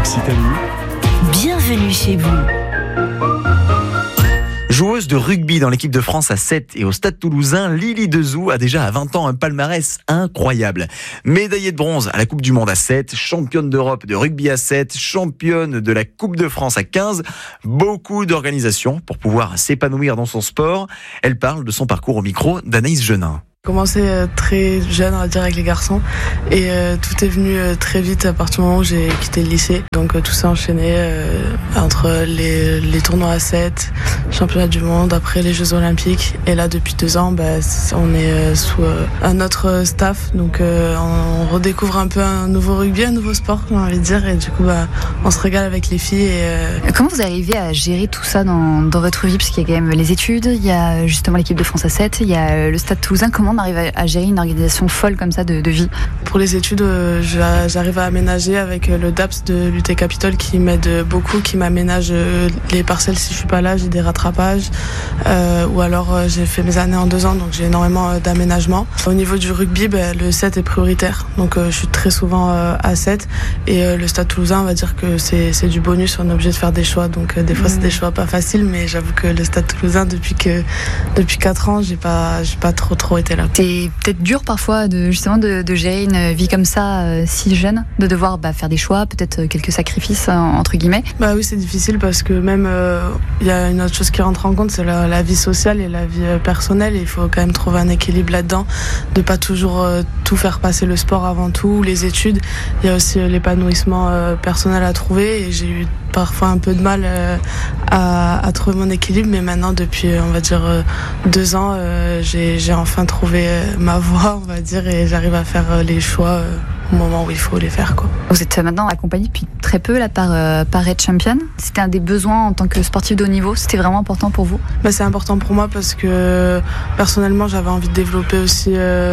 Occitanie. Bienvenue chez vous. Joueuse de rugby dans l'équipe de France à 7 et au Stade Toulousain, Lily Dezou a déjà à 20 ans un palmarès incroyable. Médaillée de bronze à la Coupe du Monde à 7, championne d'Europe de rugby à 7, championne de la Coupe de France à 15. Beaucoup d'organisations pour pouvoir s'épanouir dans son sport. Elle parle de son parcours au micro d'Anaïs Genin. J'ai commencé très jeune, on va dire, avec les garçons et tout est venu très vite à partir du moment où j'ai quitté le lycée. Donc tout s'est enchaîné entre les tournois à 7, championnat du monde, après les Jeux Olympiques. Et là, depuis 2 ans, on est sous un autre staff. Donc on redécouvre un peu un nouveau rugby, un nouveau sport, j'ai envie de dire. Et du coup, on se régale avec les filles. Comment vous arrivez à gérer tout ça dans votre vie? Parce qu'il y a quand même les études, il y a justement l'équipe de France à 7, il y a le Stade Toulousain. Comment on arrive à gérer une organisation folle comme ça de vie? Pour les études, j'arrive à aménager avec le DAPS de l'UT Capitole qui m'aide beaucoup, qui m'aménage les parcelles si je suis pas là, j'ai des rattrapages. Ou alors j'ai fait mes années en 2 ans, donc j'ai énormément d'aménagement. Au niveau du rugby, le 7 est prioritaire, donc je suis très souvent à 7. Et le Stade Toulousain, on va dire que c'est du bonus, on est obligé de faire des choix. Donc des fois c'est des choix pas faciles, mais j'avoue que le Stade Toulousain, depuis 4 ans, j'ai pas trop été là. C'est peut-être dur parfois de gérer une vie comme ça si jeune, de devoir faire des choix, peut-être quelques sacrifices entre guillemets. Oui, c'est difficile parce que même il y a une autre chose qui rentre en compte, c'est la vie sociale et la vie personnelle. Et il faut quand même trouver un équilibre là-dedans, de pas toujours tout faire passer le sport avant tout, les études. Il y a aussi l'épanouissement personnel à trouver et j'ai eu parfois un peu de mal à trouver mon équilibre, mais maintenant depuis on va dire 2 ans j'ai enfin trouvé ma voie, on va dire, et j'arrive à faire les choix au moment où il faut les faire, quoi. Vous êtes maintenant accompagné depuis très peu là, par Red Champion. C'était un des besoins en tant que sportif de haut niveau, c'était vraiment important pour vous? C'est important pour moi parce que personnellement j'avais envie de développer aussi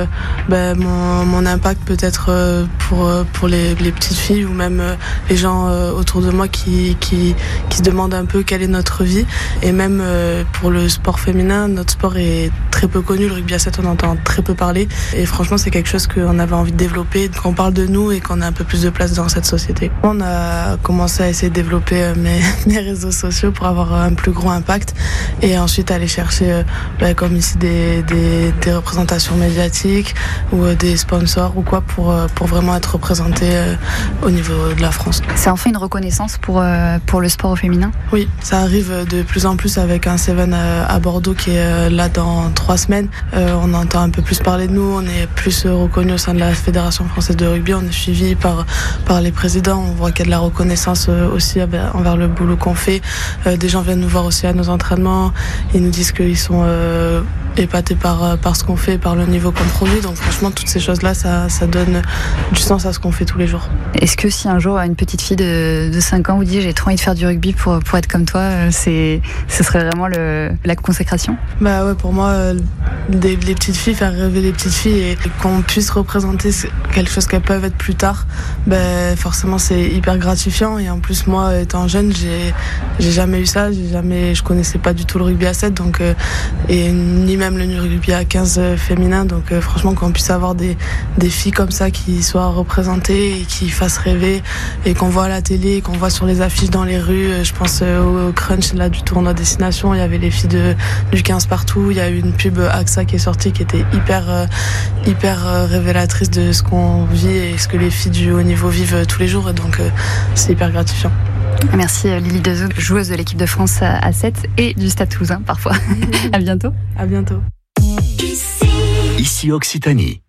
mon impact peut-être pour les petites filles ou même les gens autour de moi qui se demandent un peu quelle est notre vie. Et même pour le sport féminin, notre sport est très peu connu, le rugby à 7 on entend très peu parler et franchement c'est quelque chose qu'on avait envie de développer, qu'on parle de nous et qu'on a un peu plus de place dans cette société. On a commencé à essayer de développer mes réseaux sociaux pour avoir un plus gros impact et ensuite aller chercher comme ici des représentations médiatiques ou des sponsors ou quoi pour vraiment être représenté au niveau de la France. C'est enfin une reconnaissance pour le sport au féminin? Oui, ça arrive de plus en plus avec un Seven à Bordeaux qui est là dans 3 semaines. On entend un peu plus parler de nous, on est plus reconnu au sein de la Fédération française de rugby, on est suivi par les présidents, on voit qu'il y a de la reconnaissance aussi envers le boulot qu'on fait. Des gens viennent nous voir aussi à nos entraînements, ils nous disent qu'ils sont épatés par ce qu'on fait, par le niveau qu'on produit. Donc franchement toutes ces choses-là, ça donne du sens à ce qu'on fait tous les jours. Est-ce que si un jour une petite fille de 5 ans vous dit j'ai trop envie de faire du rugby pour être comme toi, ce serait vraiment la consécration? Ouais, pour moi les petites filles, faire rêver les petites filles et qu'on puisse représenter quelque chose qu'elles peuvent être plus tard, forcément c'est hyper gratifiant. Et en plus moi étant jeune, j'ai jamais eu ça, je connaissais pas du tout le rugby à 7 donc et ni même le rugby à 15 féminin, donc franchement qu'on puisse avoir des filles comme ça qui soient représentées et qui fassent rêver et qu'on voit à la télé, qu'on voit sur les affiches dans les rues. Je pense au crunch là du tournoi Destination, il y avait les filles du 15 partout, il y a eu une pub AXA qui est sortie qui était hyper révélatrice de ce qu'on vit et ce que les filles du haut niveau vivent tous les jours, et donc c'est hyper gratifiant. Merci Lily Dezou, joueuse de l'équipe de France à 7 et du Stade Toulousain parfois. À bientôt. À bientôt. Ici Occitanie.